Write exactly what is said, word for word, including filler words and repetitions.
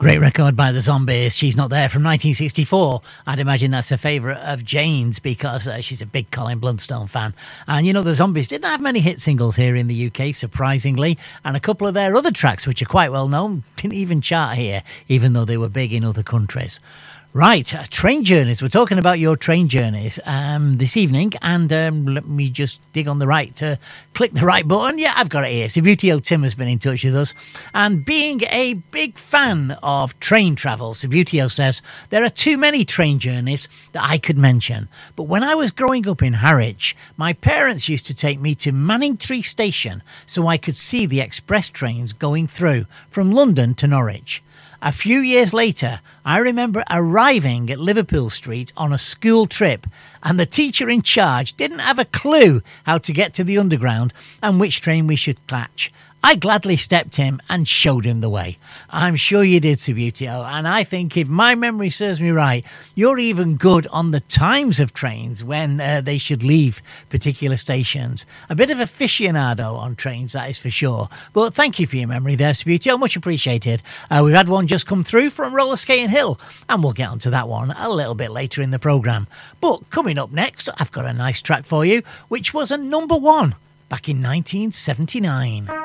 Great record by the Zombies. She's Not There from nineteen sixty-four. I'd imagine that's a favourite of Jane's because uh, she's a big Colin Blunstone fan. And you know, the Zombies didn't have many hit singles here in the U K, surprisingly. And a couple of their other tracks, which are quite well known, didn't even chart here, even though they were big in other countries. Right, uh, train journeys. We're talking about your train journeys um, this evening, and um, let me just dig on the right to click the right button. Yeah, I've got it here. Subbuteo Tim has been in touch with us, and being a big fan of train travel, Subbuteo says, there are too many train journeys that I could mention. But when I was growing up in Harwich, my parents used to take me to Manningtree Station so I could see the express trains going through from London to Norwich. A few years later, I remember arriving at Liverpool Street on a school trip, and the teacher in charge didn't have a clue how to get to the Underground and which train we should catch. I gladly stepped in and showed him the way. I'm sure you did, Subbuteo, and I think if my memory serves me right, you're even good on the times of trains when uh, they should leave particular stations. A bit of aficionado on trains, that is for sure. But thank you for your memory there, Subbuteo, much appreciated. Uh, we've had one just come through from Roller Skating Hill, and we'll get onto that one a little bit later in the programme. But coming up next, I've got a nice track for you, which was a number one back in nineteen seventy-nine.